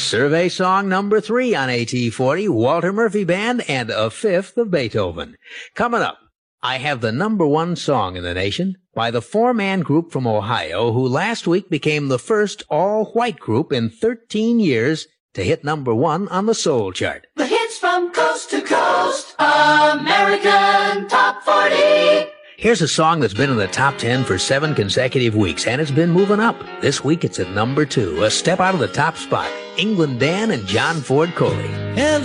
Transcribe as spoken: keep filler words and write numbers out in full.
Survey song number three on A T forty, Walter Murphy Band and A Fifth of Beethoven. Coming up, I have the number one song in the nation by the four-man group from Ohio who last week became the first all-white group in thirteen years to hit number one on the soul chart. The hits from coast to coast, American Top forty. Here's a song that's been in the top ten for seven consecutive weeks, and it's been moving up. This week it's at number two, a step out of the top spot. England Dan and John Ford Coley. And